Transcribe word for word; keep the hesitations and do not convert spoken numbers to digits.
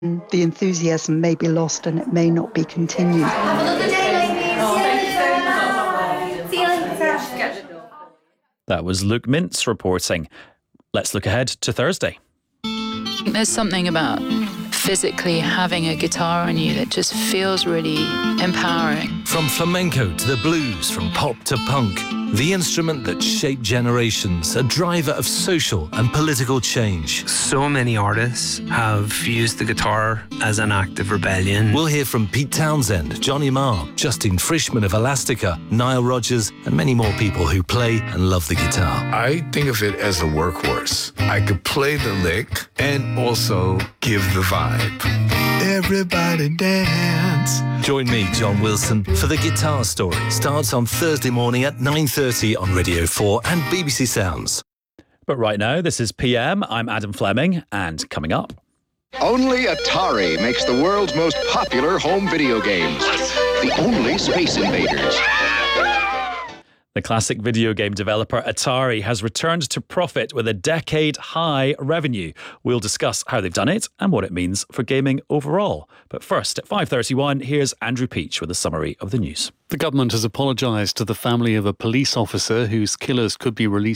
The enthusiasm may be lost and it may not be continued. Have a lovely day, ladies. Oh, thank you so much. See you later. That was Luke Mintz reporting. Let's look ahead to Thursday. There's something about physically having a guitar on you that just feels really empowering. From flamenco to the blues, from pop to punk, the instrument that shaped generations, a driver of social and political change. So many artists have used the guitar as an act of rebellion. We'll hear from Pete Townsend, Johnny Marr, Justin Frischmann of Elastica, Nile Rodgers, and many more people who play and love the guitar. I think of it as a workhorse. I could play the lick and also give the vibe. Everybody dance. Join me, John Wilson, for The Guitar Story. Starts on Thursday morning at nine thirty on Radio four and B B C Sounds. But right now, this is P M. I'm Adam Fleming, and coming up. Only Atari makes the world's most popular home video games. The only Space Invaders. The classic video game developer Atari has returned to profit with a decade-high revenue. We'll discuss how they've done it and what it means for gaming overall. But first, at five thirty-one, here's Andrew Peach with a summary of the news. The government has apologised to the family of a police officer whose killers could be released